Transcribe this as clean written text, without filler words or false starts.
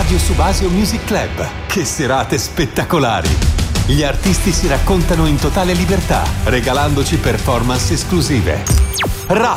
Radio Subasio Music Club. Che serate spettacolari! Gli artisti si raccontano in totale libertà, regalandoci performance esclusive.